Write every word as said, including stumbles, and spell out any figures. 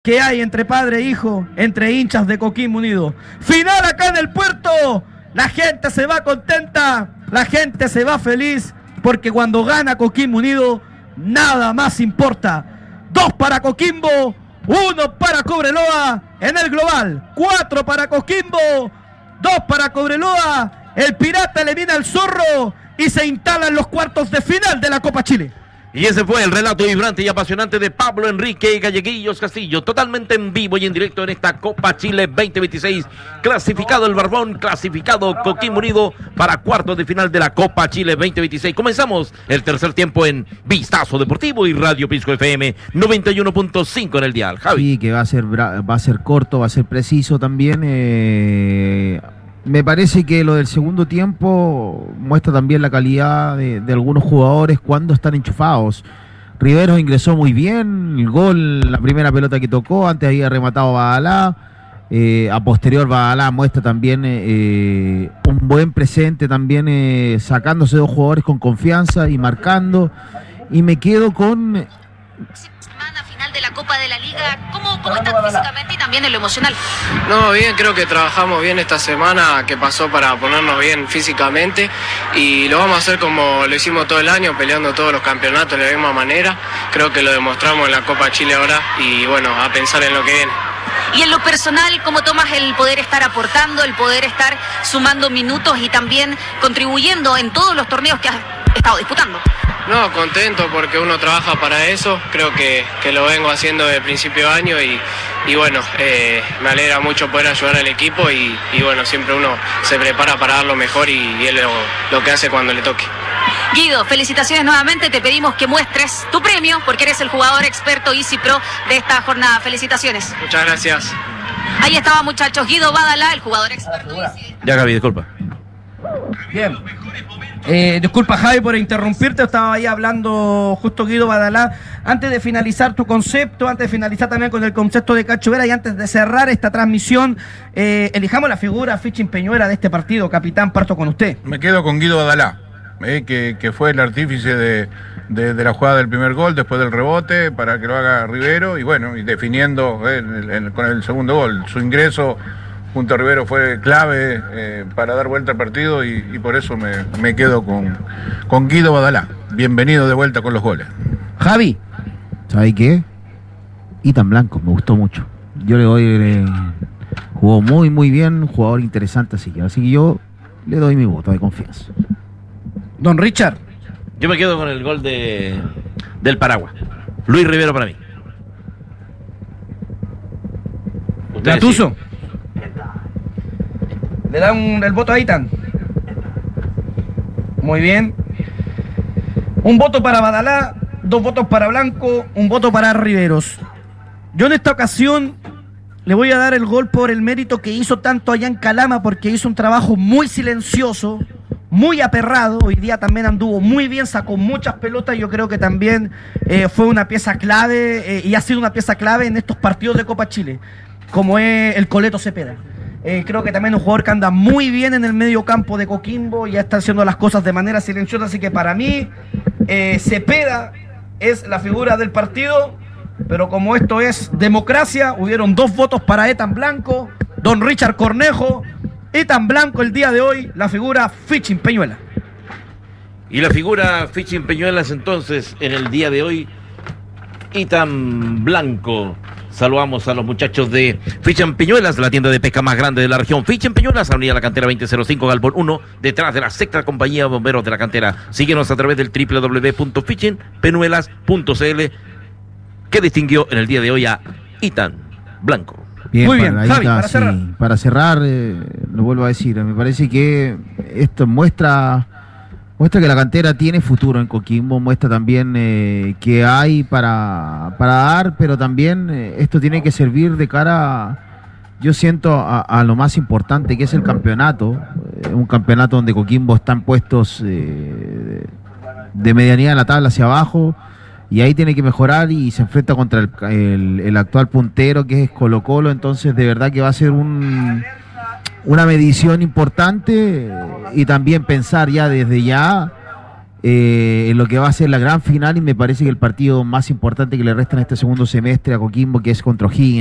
que hay entre padre e hijo, entre hinchas de Coquimbo Unido. Final acá en el puerto, la gente se va contenta, la gente se va feliz, porque cuando gana Coquimbo Unido, nada más importa. Dos para Coquimbo, uno para Cobreloa en el global, cuatro para Coquimbo, dos para Cobreloa, el Pirata elimina al Zorro y se instala en los cuartos de final de la Copa Chile. Y ese fue el relato vibrante y apasionante de Pablo Enrique Galleguillos Castillo, totalmente en vivo y en directo en esta Copa Chile veinte veintiséis. Clasificado el Barbón, clasificado Coquimbo Unido para cuartos de final de la Copa Chile veinte veintiséis. Comenzamos el tercer tiempo en Vistazo Deportivo y Radio Pisco F M noventa y uno punto cinco en el dial. Javi. Sí, que va a ser, va a ser corto, va a ser preciso también. Eh... Me parece que lo del segundo tiempo muestra también la calidad de, de algunos jugadores cuando están enchufados. Riveros ingresó muy bien, el gol, la primera pelota que tocó, antes había rematado Badalá, eh, a posterior Badalá muestra también eh, un buen presente, también eh, sacándose dos jugadores con confianza y marcando, y me quedo con... Semana final de la Copa de la Liga, ¿cómo, cómo estás físicamente y también en lo emocional? No, bien, creo que trabajamos bien esta semana que pasó para ponernos bien físicamente y lo vamos a hacer como lo hicimos todo el año, peleando todos los campeonatos de la misma manera. Creo que lo demostramos en la Copa Chile ahora y bueno, a pensar en lo que viene. Y en lo personal, ¿cómo tomas el poder estar aportando, el poder estar sumando minutos y también contribuyendo en todos los torneos que has estado disputando? No, contento porque uno trabaja para eso, creo que, que lo vengo haciendo desde el principio de año y, y bueno, eh, me alegra mucho poder ayudar al equipo y, y bueno, siempre uno se prepara para dar lo mejor y, y es lo, lo que hace cuando le toque. Guido, felicitaciones nuevamente, te pedimos que muestres tu premio porque eres el jugador experto Easy Pro de esta jornada. Felicitaciones. Muchas gracias. Ahí estaba, muchachos, Guido Badalá, el jugador experto Easy. Ya, Gaby, disculpa. Bien. Eh, disculpa, Javi, por interrumpirte, estaba ahí hablando justo Guido Badalá. Antes de finalizar tu concepto, antes de finalizar también con el concepto de Cacho Vera y antes de cerrar esta transmisión, eh, elijamos la figura Fichín Peñuela de este partido. Capitán, parto con usted. Me quedo con Guido Badalá, eh, que, que fue el artífice de, de, de la jugada del primer gol, después del rebote, para que lo haga Rivero, y bueno, y definiendo eh, el, el, con el segundo gol. Su ingreso junto a Rivero fue clave eh, para dar vuelta al partido y, y por eso me, me quedo con, con Guido Badalá. Bienvenido de vuelta con los goles. Javi. ¿Sabe qué? Ethan Blanco, me gustó mucho. Yo le doy... Eh, jugó muy, muy bien, un jugador interesante, así que, así que yo le doy mi voto de confianza. Don Richard. Yo me quedo con el gol de del Paraguay. Luis Rivero para mí. Gattuso. ¿Le dan el voto a Ethan? Muy bien. Un voto para Badalá, dos votos para Blanco, un voto para Riveros. Yo en esta ocasión le voy a dar el gol por el mérito que hizo tanto allá en Calama, porque hizo un trabajo muy silencioso, muy aperrado. Hoy día también anduvo muy bien, sacó muchas pelotas. Yo creo que también eh, fue una pieza clave eh, y ha sido una pieza clave en estos partidos de Copa Chile, como es el Coleto Cepeda. Eh, creo que también un jugador que anda muy bien en el medio campo de Coquimbo, ya está haciendo las cosas de manera silenciosa, así que para mí eh, Cepeda es la figura del partido, pero como esto es democracia, hubieron dos votos para Ethan Blanco, don Richard Cornejo, Ethan Blanco el día de hoy, la figura Fichín Peñuela. Y la figura Fichín Peñuelas entonces en el día de hoy, Ethan Blanco. Saludamos a los muchachos de Fichín Peñuelas, la tienda de pesca más grande de la región. Fichín Peñuelas, Avenida La Cantera veinte cero cinco, Galpón uno, detrás de la sexta compañía de bomberos de la cantera. Síguenos a través del doble u doble u doble u punto fichín peñuelas punto c l, que distinguió en el día de hoy a Ethan Blanco. Bien, muy bien, para, Javi, Ita, para cerrar. Sí, para cerrar, eh, lo vuelvo a decir, me parece que esto muestra... Muestra que la cantera tiene futuro en Coquimbo, muestra también eh, que hay para, para dar, pero también eh, esto tiene que servir de cara, yo siento, a, a lo más importante, que es el campeonato. Eh, un campeonato donde Coquimbo está en puestos eh, de medianía de la tabla hacia abajo, y ahí tiene que mejorar y se enfrenta contra el, el, el actual puntero, que es Colo Colo. Entonces de verdad que va a ser un... una medición importante y también pensar ya desde ya eh, en lo que va a ser la gran final, y me parece que el partido más importante que le resta en este segundo semestre a Coquimbo, que es contra O'Higgins.